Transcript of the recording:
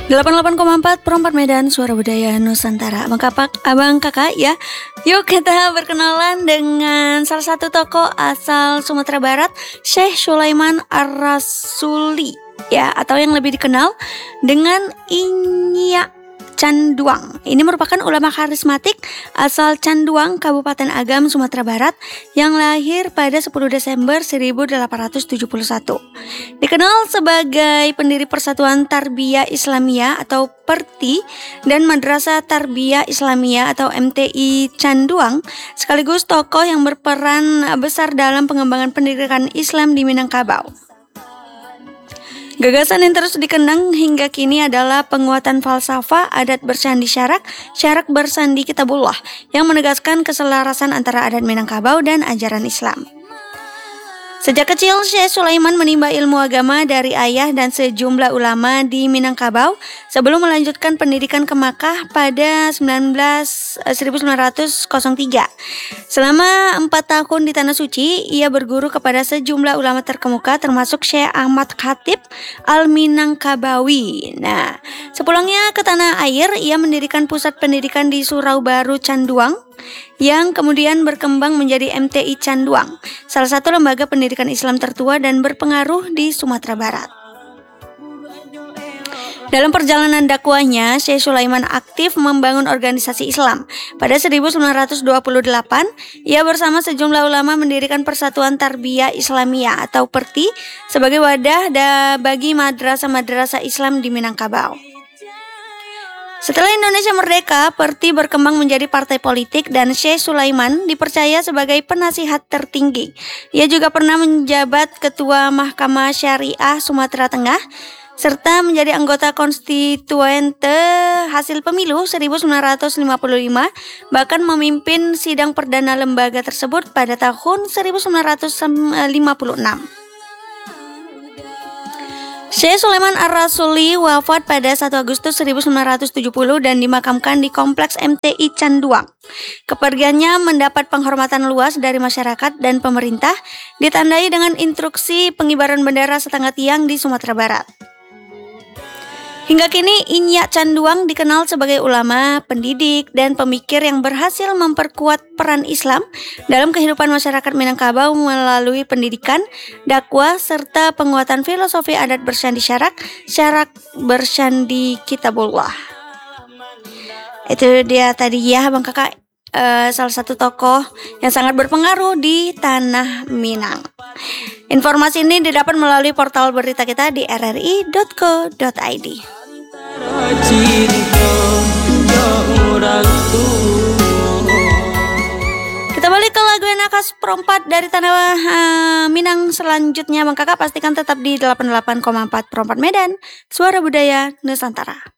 88,4 Perempat Medan, Suara Budaya Nusantara. Abang kakak ya. Yuk kita berkenalan dengan salah satu tokoh asal Sumatera Barat, Syekh Sulaiman Ar-Rasuli ya, atau yang lebih dikenal dengan Inyak Canduang. Ini merupakan ulama karismatik asal Canduang, Kabupaten Agam, Sumatera Barat yang lahir pada 10 Desember 1871. Dikenal sebagai pendiri Persatuan Tarbiyah Islamiyah atau PERTI dan Madrasah Tarbiyah Islamiyah atau MTI Canduang, sekaligus tokoh yang berperan besar dalam pengembangan pendidikan Islam di Minangkabau. Gagasan yang terus dikenang hingga kini adalah penguatan falsafah adat bersandi syarak bersandi kitabullah yang menegaskan keselarasan antara adat Minangkabau dan ajaran Islam. Sejak kecil, Syekh Sulaiman menimba ilmu agama dari ayah dan sejumlah ulama di Minangkabau sebelum melanjutkan pendidikan ke Makkah pada 1903. Selama 4 tahun di Tanah Suci, ia berguru kepada sejumlah ulama terkemuka termasuk Syekh Ahmad Khatib Al-Minangkabawi. Nah, sepulangnya ke tanah air, ia mendirikan pusat pendidikan di Surau Baru Canduang yang kemudian berkembang menjadi MTI Canduang, salah satu lembaga pendidikan Islam tertua dan berpengaruh di Sumatera Barat. Dalam perjalanan dakwahnya, Syekh Sulaiman aktif membangun organisasi Islam. Pada 1928, ia bersama sejumlah ulama mendirikan Persatuan Tarbiyah Islamiyah atau PERTI sebagai wadah bagi madrasah-madrasah Islam di Minangkabau. Setelah Indonesia merdeka, PERTI berkembang menjadi partai politik dan Syekh Sulaiman dipercaya sebagai penasihat tertinggi. Ia juga pernah menjabat Ketua Mahkamah Syariah Sumatera Tengah serta menjadi anggota konstituente hasil pemilu 1955, bahkan memimpin sidang perdana lembaga tersebut pada tahun 1956. Syekh Sulaiman Ar-Rasuli wafat pada 1 Agustus 1970 dan dimakamkan di Kompleks MTI Canduang. Kepergiannya mendapat penghormatan luas dari masyarakat dan pemerintah, ditandai dengan instruksi pengibaran bendera setengah tiang di Sumatera Barat. Hingga kini, Inyak Canduang dikenal sebagai ulama, pendidik, dan pemikir yang berhasil memperkuat peran Islam dalam kehidupan masyarakat Minangkabau melalui pendidikan, dakwah, serta penguatan filosofi adat bersandi syarak bersandi kitabullah. Itu dia tadi ya Bang Kakak, salah satu tokoh yang sangat berpengaruh di Tanah Minang. Informasi ini didapat melalui portal berita kita di rri.co.id. Kita balik ke lagu yang khas perempat dari Tanah Minang selanjutnya Bang Kakak, pastikan tetap di 88,4 Perempat Medan, Suara Budaya Nusantara.